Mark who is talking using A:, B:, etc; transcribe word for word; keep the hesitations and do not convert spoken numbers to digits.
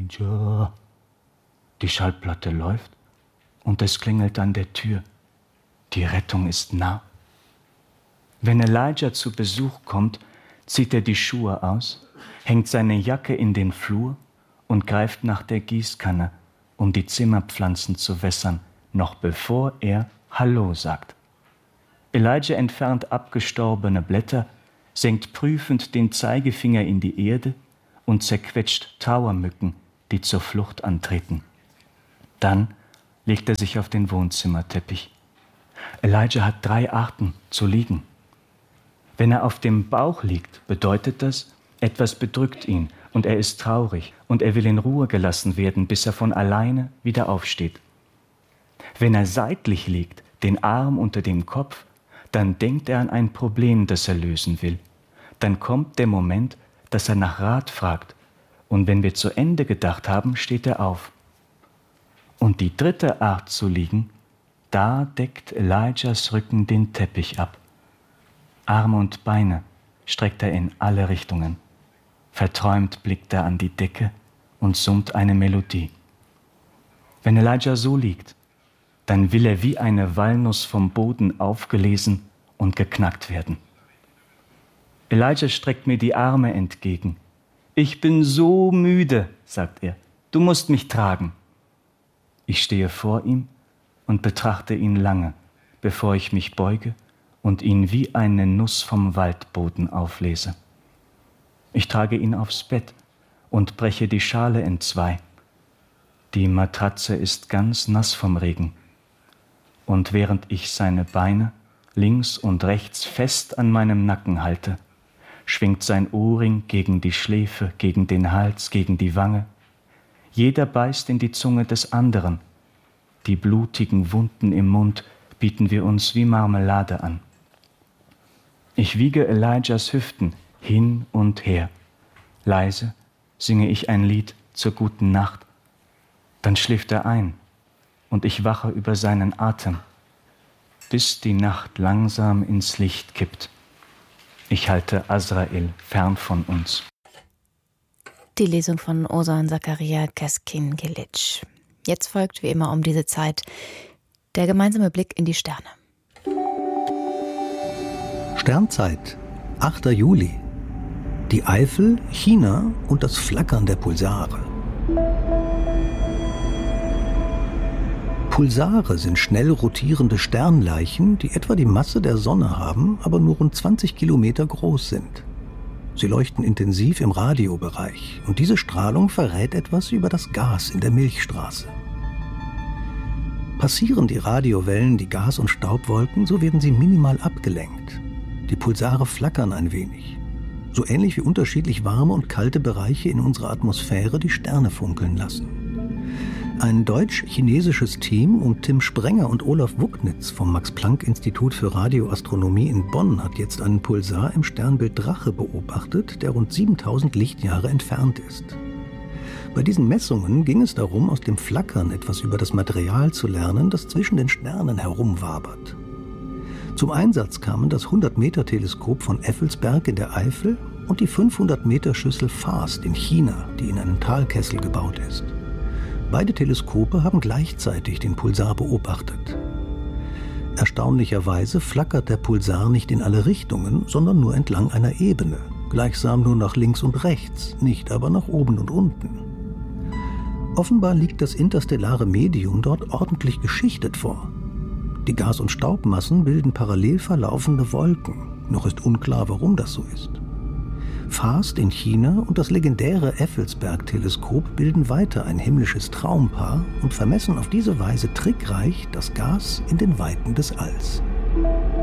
A: Elijah. Die Schallplatte läuft und es klingelt an der Tür. Die Rettung ist nah. Wenn Elijah zu Besuch kommt, zieht er die Schuhe aus, hängt seine Jacke in den Flur und greift nach der Gießkanne, um die Zimmerpflanzen zu wässern, noch bevor er Hallo sagt. Elijah entfernt abgestorbene Blätter, senkt prüfend den Zeigefinger in die Erde und zerquetscht Trauermücken, die zur Flucht antreten. Dann legt er sich auf den Wohnzimmerteppich. Elijah hat drei Arten zu liegen. Wenn er auf dem Bauch liegt, bedeutet das, etwas bedrückt ihn und er ist traurig und er will in Ruhe gelassen werden, bis er von alleine wieder aufsteht. Wenn er seitlich liegt, den Arm unter dem Kopf, dann denkt er an ein Problem, das er lösen will. Dann kommt der Moment, dass er nach Rat fragt. Und wenn wir zu Ende gedacht haben, steht er auf. Und die dritte Art zu liegen, da deckt Elijahs Rücken den Teppich ab. Arme und Beine streckt er in alle Richtungen. Verträumt blickt er an die Decke und summt eine Melodie. Wenn Elijah so liegt, dann will er wie eine Walnuss vom Boden aufgelesen und geknackt werden. Elijah streckt mir die Arme entgegen. Ich bin so müde, sagt er, du musst mich tragen. Ich stehe vor ihm und betrachte ihn lange, bevor ich mich beuge und ihn wie eine Nuss vom Waldboden auflese. Ich trage ihn aufs Bett und breche die Schale entzwei. Die Matratze ist ganz nass vom Regen. Und während ich seine Beine links und rechts fest an meinem Nacken halte, schwingt sein Ohrring gegen die Schläfe, gegen den Hals, gegen die Wange. Jeder beißt in die Zunge des anderen. Die blutigen Wunden im Mund bieten wir uns wie Marmelade an. Ich wiege Elijahs Hüften hin und her. Leise singe ich ein Lied zur guten Nacht. Dann schläft er ein und ich wache über seinen Atem, bis die Nacht langsam ins Licht kippt. Ich halte Azrael fern von uns.
B: Die Lesung von Ozan Zakaria Keskin-Gilic. Jetzt folgt wie immer um diese Zeit der gemeinsame Blick in die Sterne.
C: Sternzeit, achter Juli. Die Eifel, China und das Flackern der Pulsare. Pulsare sind schnell rotierende Sternleichen, die etwa die Masse der Sonne haben, aber nur rund zwanzig Kilometer groß sind. Sie leuchten intensiv im Radiobereich und diese Strahlung verrät etwas über das Gas in der Milchstraße. Passieren die Radiowellen die Gas- und Staubwolken, so werden sie minimal abgelenkt. Die Pulsare flackern ein wenig, so ähnlich wie unterschiedlich warme und kalte Bereiche in unserer Atmosphäre die Sterne funkeln lassen. Ein deutsch-chinesisches Team um Tim Sprenger und Olaf Wucknitz vom Max-Planck-Institut für Radioastronomie in Bonn hat jetzt einen Pulsar im Sternbild Drache beobachtet, der rund siebentausend Lichtjahre entfernt ist. Bei diesen Messungen ging es darum, aus dem Flackern etwas über das Material zu lernen, das zwischen den Sternen herumwabert. Zum Einsatz kamen das hundert-Meter-Teleskop von Effelsberg in der Eifel und die fünfhundert-Meter-Schüssel FAST in China, die in einem Talkessel gebaut ist. Beide Teleskope haben gleichzeitig den Pulsar beobachtet. Erstaunlicherweise flackert der Pulsar nicht in alle Richtungen, sondern nur entlang einer Ebene, gleichsam nur nach links und rechts, nicht aber nach oben und unten. Offenbar liegt das interstellare Medium dort ordentlich geschichtet vor. Die Gas- und Staubmassen bilden parallel verlaufende Wolken. Noch ist unklar, warum das so ist. FAST in China und das legendäre Effelsberg-Teleskop bilden weiter ein himmlisches Traumpaar und vermessen auf diese Weise trickreich das Gas in den Weiten des Alls.